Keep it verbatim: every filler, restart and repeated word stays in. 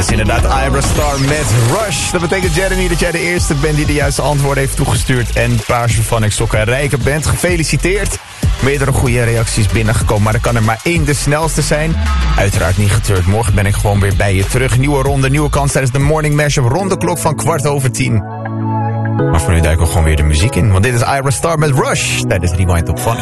Inderdaad, Ira Star met Rush. Dat betekent, Jeremy, dat jij de eerste bent die de juiste antwoorden heeft toegestuurd. En Paarse van ik Sokken rijker bent. Gefeliciteerd. Meerdere goede reacties binnengekomen, maar er kan er maar één de snelste zijn. Uiteraard niet getreurd. Morgen ben ik gewoon weer bij je terug. Nieuwe ronde, nieuwe kans tijdens de Morning Mashup. Rond de klok van kwart over tien. Maar voor nu duiken we gewoon weer de muziek in. Want dit is Ira Star met Rush tijdens Rewind op Fun.